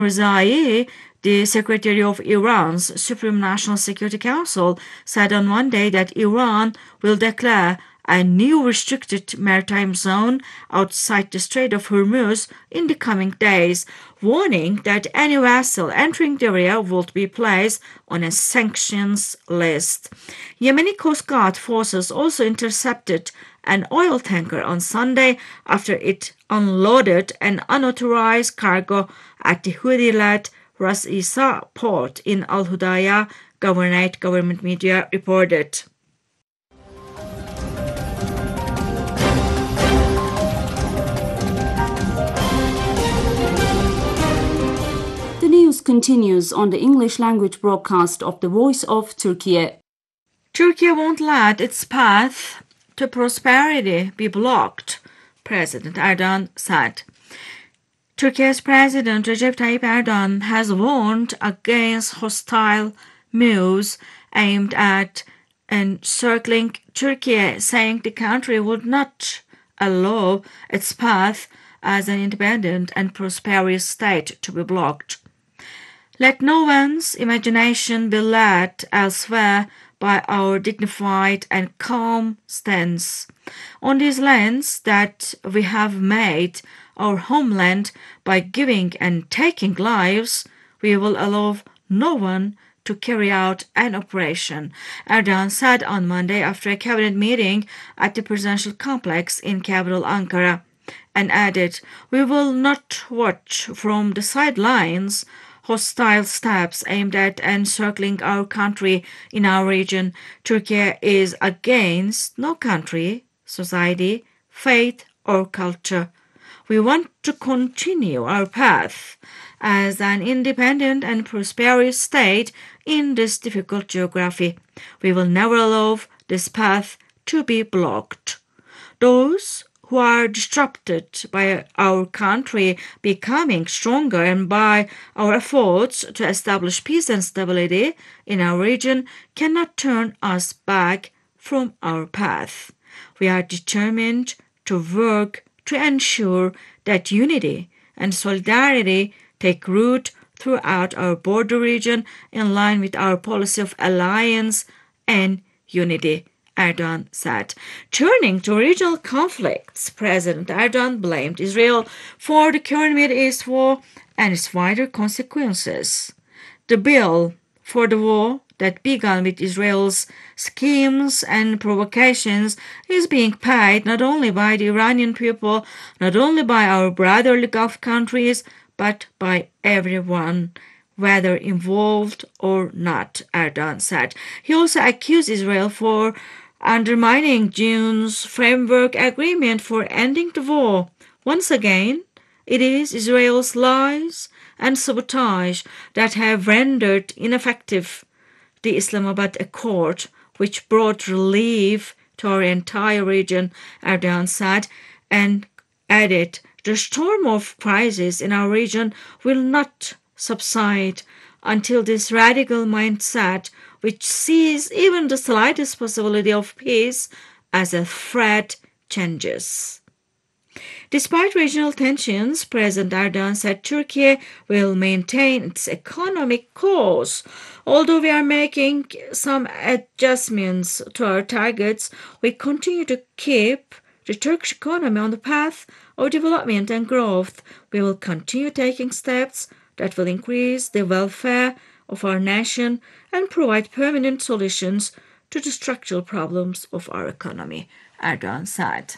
Rezai, the secretary of Iran's Supreme National Security Council, said on Monday that Iran will declare a new restricted maritime zone outside the Strait of Hormuz in the coming days, warning that any vessel entering the area would be placed on a sanctions list. Yemeni Coast Guard forces also intercepted an oil tanker on Sunday after it unloaded an unauthorized cargo at the Houthi-led Ras Isa port in Al Hudaydah, Governorate government media reported. The news continues on the English language broadcast of the Voice of Turkey. Turkey won't let its path to prosperity be blocked, President Erdogan said. Turkey's President Recep Tayyip Erdogan has warned against hostile moves aimed at encircling Turkey, saying the country would not allow its path as an independent and prosperous state to be blocked. Let no one's imagination be led elsewhere by our dignified and calm stance on these lands that we have made our homeland by giving and taking lives. We will allow no one to carry out an operation, Erdogan said on Monday after a cabinet meeting at the presidential complex in capital Ankara, and added, "We will not watch from the sidelines hostile steps aimed at encircling our country in our region. Turkey is against no country, society, faith, or culture. We want to continue our path as an independent and prosperous state in this difficult geography. We will never allow this path to be blocked. Those who are disrupted by our country becoming stronger and by our efforts to establish peace and stability in our region cannot turn us back from our path. We are determined to work to ensure that unity and solidarity take root throughout our border region in line with our policy of alliance and unity," Erdogan said. Turning to regional conflicts, President Erdogan blamed Israel for the current Middle East war and its wider consequences. The bill for the war that began with Israel's schemes and provocations is being paid not only by the Iranian people, not only by our brotherly Gulf countries, but by everyone, whether involved or not, Erdogan said. He also accused Israel for undermining June's framework agreement for ending the war. Once again, it is Israel's lies and sabotage that have rendered ineffective the Islamabad Accord, which brought relief to our entire region, Erdogan said, and added, "The storm of crisis in our region will not subside until this radical mindset, which sees even the slightest possibility of peace as a threat, changes." Despite regional tensions, President Erdogan said Turkey will maintain its economic course. Although we are making some adjustments to our targets, we continue to keep the Turkish economy on the path of development and growth. We will continue taking steps that will increase the welfare of our nation and provide permanent solutions to the structural problems of our economy, Erdogan said.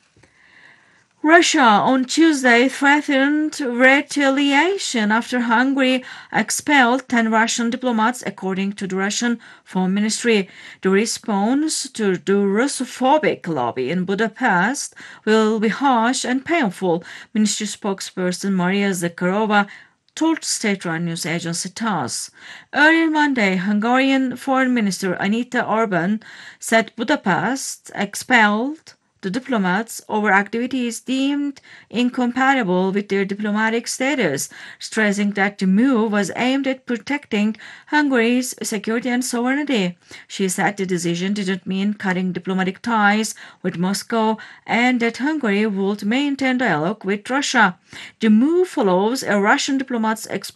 Russia on Tuesday threatened retaliation after Hungary expelled 10 Russian diplomats, according to the Russian Foreign Ministry. The response to the Russophobic lobby in Budapest will be harsh and painful, Ministry spokesperson Maria Zakharova told state-run news agency TASS. Earlier Monday, Hungarian Foreign Minister Anita Orban said Budapest expelled the diplomats over activities deemed incompatible with their diplomatic status, stressing that the move was aimed at protecting Hungary's security and sovereignty. She said the decision didn't mean cutting diplomatic ties with Moscow and that Hungary would maintain dialogue with Russia. The move follows a Russian diplomat's